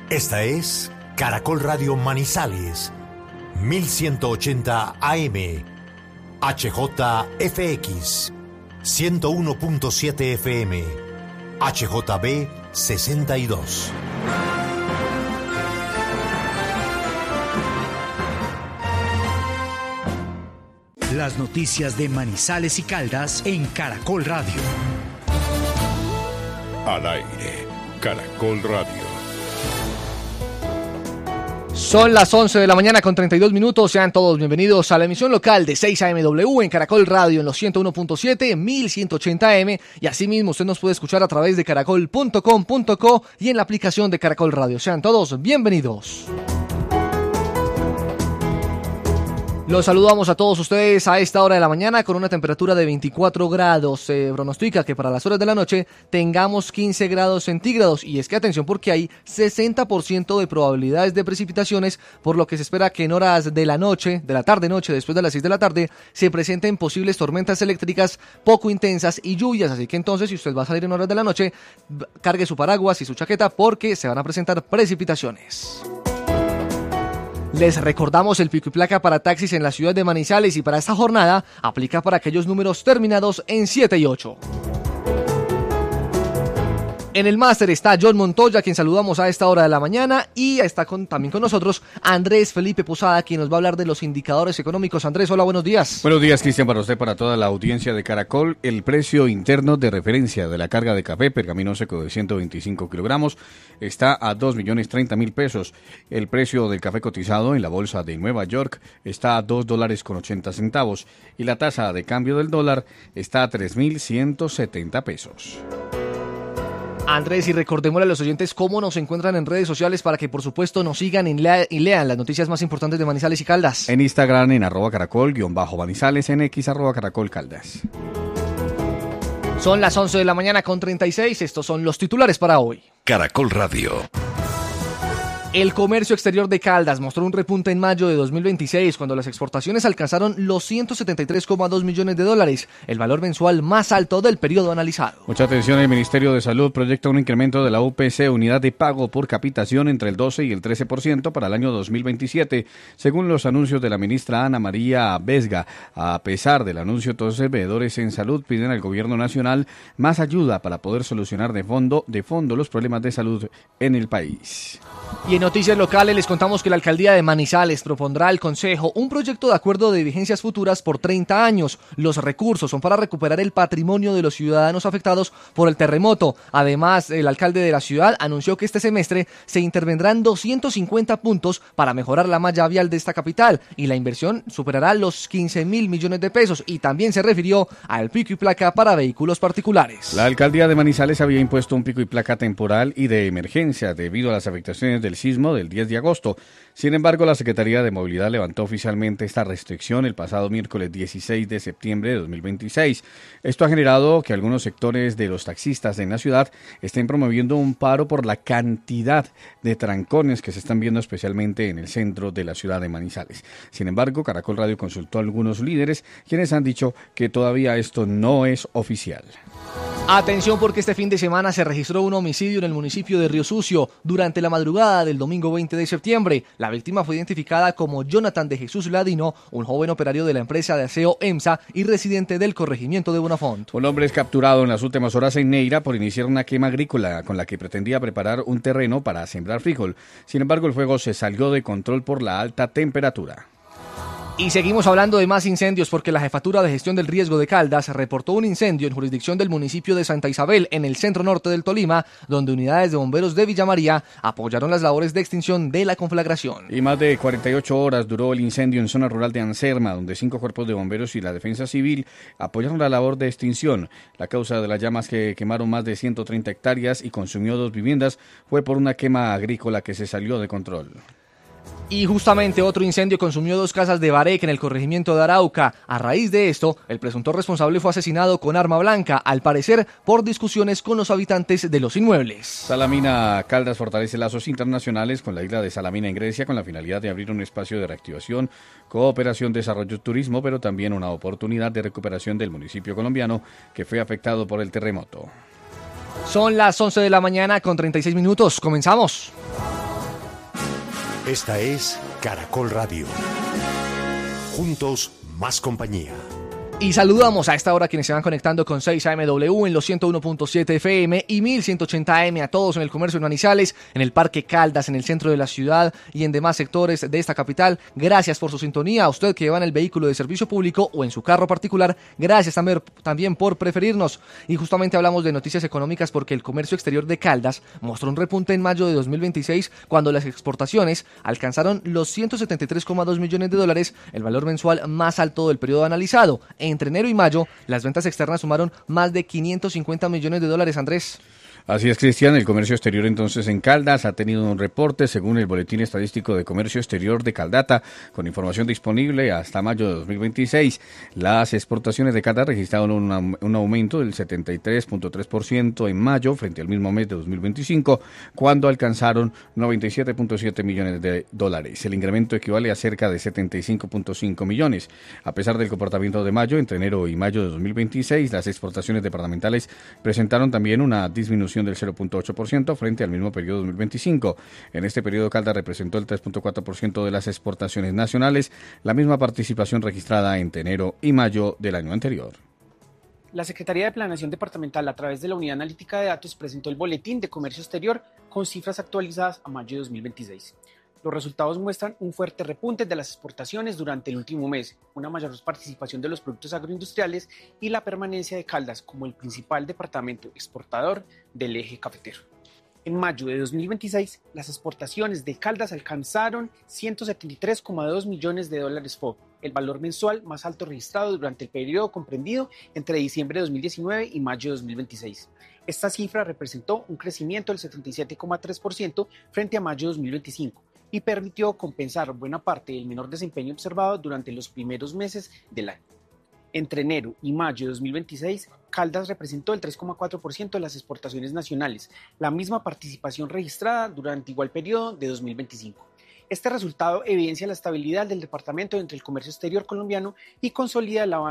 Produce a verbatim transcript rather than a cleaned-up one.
Esta es Caracol Radio Manizales, mil ciento ochenta A M, H J F X, ciento uno punto siete F M, H J B sesenta y dos. Las noticias de Manizales y Caldas en Caracol Radio. Al aire, Caracol Radio. Son las once de la mañana con treinta y dos minutos. Sean todos bienvenidos a la emisión local de seis A M W en Caracol Radio en los ciento uno punto siete, mil ciento ochenta A M, y asimismo usted nos puede escuchar a través de caracol punto com punto co y en la aplicación de Caracol Radio. Sean todos bienvenidos. Los saludamos a todos ustedes a esta hora de la mañana con una temperatura de veinticuatro grados. Se pronostica que para las horas de la noche tengamos quince grados centígrados. Y es que atención, porque hay sesenta por ciento de probabilidades de precipitaciones, por lo que se espera que en horas de la noche, de la tarde-noche, después de las seis de la tarde, se presenten posibles tormentas eléctricas poco intensas y lluvias. Así que entonces, si usted va a salir en horas de la noche, cargue su paraguas y su chaqueta porque se van a presentar precipitaciones. Les recordamos el pico y placa para taxis en la ciudad de Manizales y para esta jornada aplica para aquellos números terminados en siete y ocho. En el máster está John Montoya, quien saludamos a esta hora de la mañana, y está con, también con nosotros Andrés Felipe Posada, quien nos va a hablar de los indicadores económicos. Andrés, hola, buenos días. Buenos días, Cristian, para usted, para toda la audiencia de Caracol. El precio interno de referencia de la carga de café pergamino seco de ciento veinticinco kilogramos está a dos millones treinta mil pesos. El precio del café cotizado en la bolsa de Nueva York está a dos dólares con ochenta centavos y la tasa de cambio del dólar está a tres mil ciento setenta pesos. Andrés, y recordémosle a los oyentes cómo nos encuentran en redes sociales para que por supuesto nos sigan y, lea, y lean las noticias más importantes de Manizales y Caldas. En Instagram en arroba caracol guión bajo Manizales, en X arroba caracol Caldas. Son las once de la mañana con treinta y seis, estos son los titulares para hoy. Caracol Radio. El comercio exterior de Caldas mostró un repunte en mayo de dos mil veintiséis, cuando las exportaciones alcanzaron los ciento setenta y tres coma dos millones de dólares, el valor mensual más alto del periodo analizado. Mucha atención, el Ministerio de Salud proyecta un incremento de la U P C, unidad de pago por capitación, entre el doce y el trece por ciento para el año dos mil veintisiete, según los anuncios de la ministra Ana María Vesga. A pesar del anuncio, todos los veedores en salud piden al gobierno nacional más ayuda para poder solucionar de fondo, de fondo los problemas de salud en el país. Y en noticias locales les contamos que la alcaldía de Manizales propondrá al Consejo un proyecto de acuerdo de vigencias futuras por treinta años. Los recursos son para recuperar el patrimonio de los ciudadanos afectados por el terremoto. Además, el alcalde de la ciudad anunció que este semestre se intervendrán doscientos cincuenta puntos para mejorar la malla vial de esta capital y la inversión superará los quince mil millones de pesos, y también se refirió al pico y placa para vehículos particulares. La alcaldía de Manizales había impuesto un pico y placa temporal y de emergencia debido a las afectaciones del sismo del diez de agosto. Sin embargo, la Secretaría de Movilidad levantó oficialmente esta restricción el pasado miércoles dieciséis de septiembre de dos mil veintiséis. Esto ha generado que algunos sectores de los taxistas en la ciudad estén promoviendo un paro por la cantidad de trancones que se están viendo especialmente en el centro de la ciudad de Manizales. Sin embargo, Caracol Radio consultó a algunos líderes, quienes han dicho que todavía esto no es oficial. Atención, porque este fin de semana se registró un homicidio en el municipio de Río Sucio durante la madrugada del domingo veinte de septiembre. La víctima fue identificada como Jonathan de Jesús Ladino, un joven operario de la empresa de aseo EMSA y residente del corregimiento de Bonafont. Un hombre es capturado en las últimas horas en Neira por iniciar una quema agrícola con la que pretendía preparar un terreno para sembrar frijol. Sin embargo, el fuego se salió de control por la alta temperatura. Y seguimos hablando de más incendios, porque la Jefatura de Gestión del Riesgo de Caldas reportó un incendio en jurisdicción del municipio de Santa Isabel, en el centro norte del Tolima, donde unidades de bomberos de Villa María apoyaron las labores de extinción de la conflagración. Y más de cuarenta y ocho horas duró el incendio en zona rural de Anserma, donde cinco cuerpos de bomberos y la defensa civil apoyaron la labor de extinción. La causa de las llamas, que quemaron más de ciento treinta hectáreas y consumió dos viviendas, fue por una quema agrícola que se salió de control. Y justamente otro incendio consumió dos casas de Bareque en el corregimiento de Arauca. A raíz de esto, el presunto responsable fue asesinado con arma blanca, al parecer por discusiones con los habitantes de los inmuebles. Salamina Caldas fortalece lazos internacionales con la isla de Salamina en Grecia, con la finalidad de abrir un espacio de reactivación, cooperación, desarrollo y turismo, pero también una oportunidad de recuperación del municipio colombiano que fue afectado por el terremoto. Son las once de la mañana con treinta y seis minutos. Comenzamos. Esta es Caracol Radio. Juntos, más compañía. Y saludamos a esta hora a quienes se van conectando con seis A M W en los ciento uno punto siete F M y mil ciento ochenta A M a todos en el comercio en Manizales, en el Parque Caldas, en el centro de la ciudad y en demás sectores de esta capital. Gracias por su sintonía. A usted que va en el vehículo de servicio público o en su carro particular, gracias también, también por preferirnos. Y justamente hablamos de noticias económicas porque el comercio exterior de Caldas mostró un repunte en mayo de dos mil veintiséis cuando las exportaciones alcanzaron los ciento setenta y tres coma dos millones de dólares, el valor mensual más alto del periodo analizado. Entre enero y mayo, las ventas externas sumaron más de quinientos cincuenta millones de dólares, Andrés. Así es, Cristian. El comercio exterior entonces en Caldas ha tenido un reporte según el Boletín Estadístico de Comercio Exterior de Caldata, con información disponible hasta mayo de dos mil veintiséis. Las exportaciones de Caldas registraron una, un aumento del setenta y tres punto tres por ciento en mayo frente al mismo mes de dos mil veinticinco, cuando alcanzaron noventa y siete punto siete millones de dólares. El incremento equivale a cerca de setenta y cinco punto cinco millones. A pesar del comportamiento de mayo, entre enero y mayo de dos mil veintiséis, las exportaciones departamentales presentaron también una disminución del cero punto ocho por ciento frente al mismo periodo de dos mil veinticinco. En este periodo, Caldas representó el tres punto cuatro por ciento de las exportaciones nacionales, la misma participación registrada entre enero y mayo del año anterior. La Secretaría de Planeación Departamental, a través de la Unidad Analítica de Datos, presentó el Boletín de Comercio Exterior con cifras actualizadas a mayo de dos mil veintiséis. Los resultados muestran un fuerte repunte de las exportaciones durante el último mes, una mayor participación de los productos agroindustriales y la permanencia de Caldas como el principal departamento exportador del eje cafetero. En mayo de dos mil veintiséis, las exportaciones de Caldas alcanzaron ciento setenta y tres coma dos millones de dólares F O B, el valor mensual más alto registrado durante el periodo comprendido entre diciembre de dos mil diecinueve y mayo de dos mil veintiséis. Esta cifra representó un crecimiento del setenta y siete coma tres por ciento frente a mayo de dos mil veinticinco y permitió compensar buena parte del menor desempeño observado durante los primeros meses del año. Entre enero y mayo de dos mil veintiséis, Caldas representó el tres coma cuatro por ciento de las exportaciones nacionales, la misma participación registrada durante igual periodo de dos mil veinticinco. Este resultado evidencia la estabilidad del departamento entre el comercio exterior colombiano y consolida el avance